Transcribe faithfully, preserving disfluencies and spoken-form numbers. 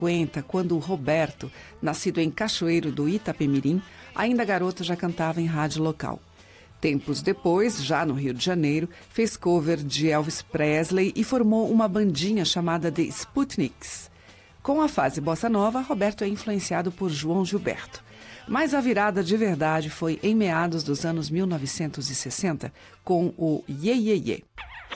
cinquenta, quando o Roberto, nascido em Cachoeiro do Itapemirim, ainda garoto já cantava em rádio local. Tempos depois, já no Rio de Janeiro, fez cover de Elvis Presley e formou uma bandinha chamada The Sputniks. Com a fase bossa nova, Roberto é influenciado por João Gilberto. Mas a virada de verdade foi em meados dos anos mil novecentos e sessenta, com o Iê Iê Iê.